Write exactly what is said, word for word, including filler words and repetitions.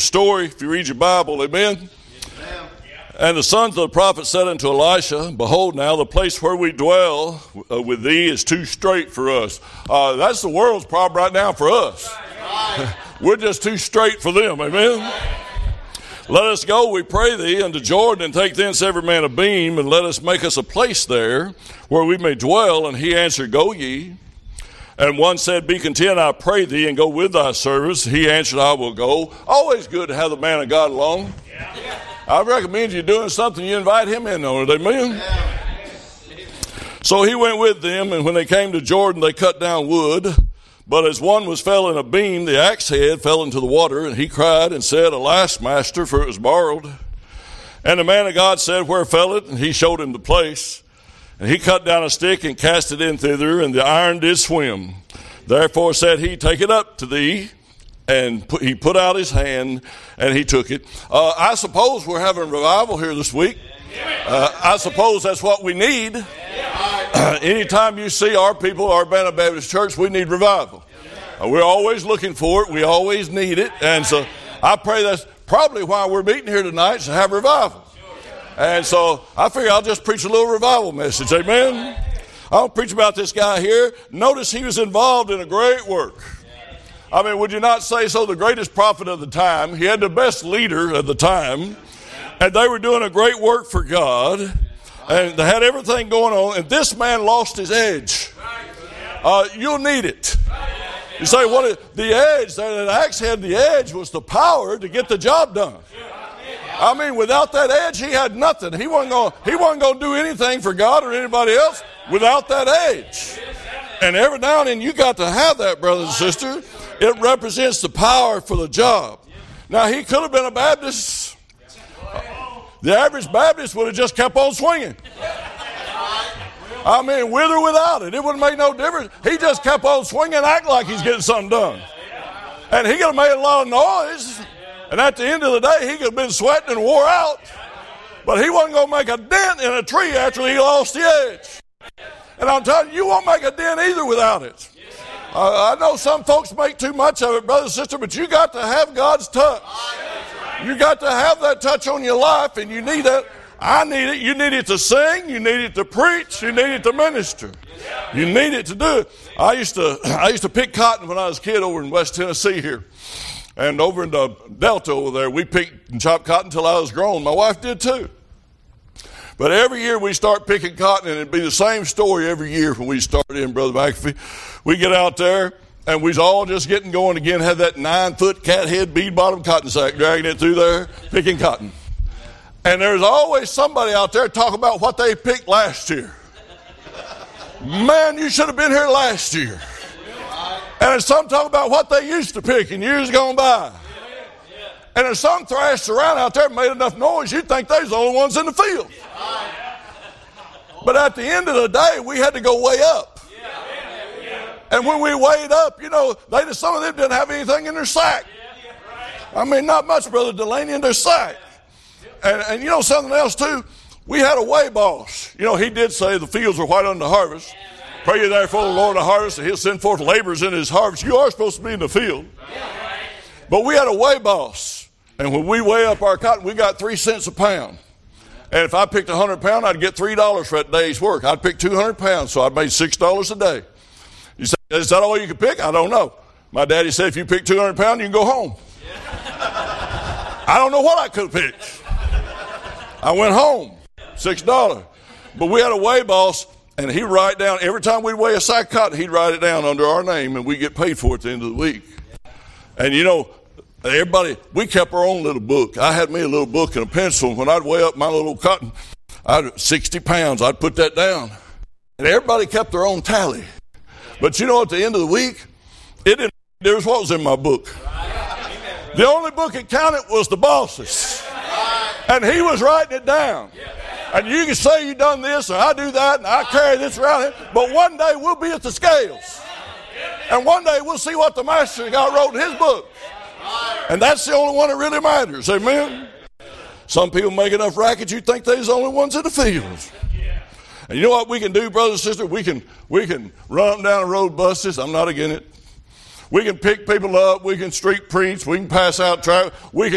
story if you read your Bible, amen? And the sons of the prophet said unto Elisha, behold now, the place where we dwell uh, with thee is too strait for us. Uh, that's the world's problem right now for us. We're just too straight for them, amen? Let us go, we pray thee, unto Jordan, and take thence every man a beam, and let us make us a place there where we may dwell. And he answered, go ye. And one said, be content, I pray thee, and go with thy service. He answered, I will go. Always good to have the man of God along. Yeah. I recommend you doing something, you invite him in on it, amen? Yeah. So he went with them, and when they came to Jordan, they cut down wood. But as one was fell in a beam, the axe head fell into the water, and he cried and said, alas, master, for it was borrowed. And the man of God said, where fell it? And he showed him the place. And he cut down a stick and cast it in thither, and the iron did swim. Therefore said he, take it up to thee. And put, he put out his hand, and he took it. Uh, I suppose we're having revival here this week. Uh, I suppose that's what we need. Uh, anytime you see our people, our Urbana Baptist Church, we need revival. Uh, we're always looking for it. We always need it. And so I pray that's probably why we're meeting here tonight, is to have revival. And so I figure I'll just preach a little revival message. Amen. I'll preach about this guy here. Notice he was involved in a great work. I mean, would you not say so? The greatest prophet of the time. He had the best leader of the time. And they were doing a great work for God. And they had everything going on. And this man lost his edge. Uh, you'll need it. You say, what is, the edge, that axe had the edge was the power to get the job done. I mean, without that edge, he had nothing. He wasn't going he wasn't going to do anything for God or anybody else without that edge. And every now and then, you got to have that, brothers and sisters. It represents the power for the job. Now, he could have been a Baptist. The average Baptist would have just kept on swinging. I mean, with or without it, it wouldn't make no difference. He just kept on swinging, act like he's getting something done. And he could have made a lot of noise. And at the end of the day, he could have been sweating and wore out. But he wasn't going to make a dent in a tree after he lost the edge. And I'm telling you, you won't make a dent either without it. Uh, I know some folks make too much of it, brother and sister, but you got to have God's touch. You got to have that touch on your life, and you need that. I need it. You need it to sing. You need it to preach. You need it to minister. You need it to do it. I used to, I used to pick cotton when I was a kid over in West Tennessee here. And over in the Delta over there, we picked and chopped cotton until I was grown. My wife did too. But every year we start picking cotton, and it'd be the same story every year when we started in, Brother McAfee. We get out there, and we's all just getting going again, had that nine-foot cat head bead-bottom cotton sack dragging it through there, picking cotton. And there's always somebody out there talking about what they picked last year. Man, you should have been here last year. And there's some talking about what they used to pick in years gone by. And there's some thrashed around out there made enough noise, you'd think they's the only ones in the field. But at the end of the day, we had to go way up. And when we weighed up, you know, they some of them didn't have anything in their sack. I mean, not much, Brother Delaney, in their sack. And, and you know something else, too? We had a weigh boss. You know, he did say the fields are white unto harvest. Pray ye therefore the Lord of harvest, and he'll send forth laborers in his harvest. You are supposed to be in the field. But we had a weigh boss. And when we weigh up our cotton, we got three cents a pound. And if I picked one hundred pounds, I'd get three dollars for that day's work. I'd pick two hundred pounds, so I made six dollars a day. You say, is that all you could pick? I don't know. My daddy said if you pick two hundred pounds, you can go home. I don't know what I could have picked. I went home, six dollars. But we had a weigh boss, and he'd write down, every time we'd weigh a sack of cotton, he'd write it down under our name, and we get paid for it at the end of the week. And you know, everybody, we kept our own little book. I had me a little book and a pencil. When I'd weigh up my little cotton, I'd sixty pounds, I'd put that down. And everybody kept their own tally. But you know, at the end of the week, it didn't matter what was in my book. The only book that counted was the boss's. And he was writing it down. And you can say you done this, or I do that, and I carry this around here. But one day we'll be at the scales. And one day we'll see what the master God wrote in his book. And that's the only one that really matters. Amen? Some people make enough racket, you think they're the only ones in the fields. And you know what we can do, brothers and sisters? We can, we can run them down the road buses. I'm not against it. We can pick people up. We can street preach. We can pass out traffic. We can